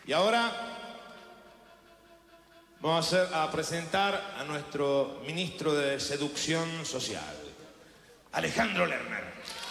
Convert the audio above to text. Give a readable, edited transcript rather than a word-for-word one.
Y ahora vamos a presentar a nuestro ministro de Seducción Social, Alejandro Lerner.